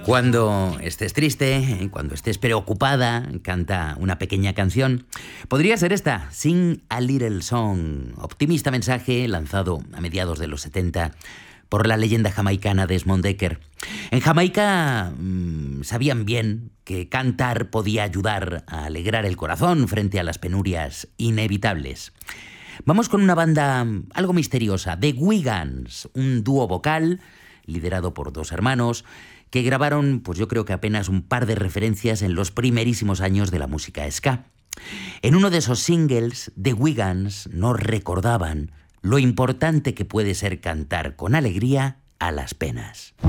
Cuando estés triste, cuando estés preocupada, canta una pequeña canción. Podría ser esta, Sing a Little Song, optimista mensaje lanzado a mediados de los 70 por la leyenda jamaicana Desmond Dekker. En Jamaica sabían bien que cantar podía ayudar a alegrar el corazón frente a las penurias inevitables. Vamos con una banda algo misteriosa, The Wiggans, un dúo vocal liderado por dos hermanos que grabaron, pues yo creo que apenas un par de referencias en los primerísimos años de la música ska. En uno de esos singles, The Wiggans nos recordaban lo importante que puede ser cantar con alegría a las penas.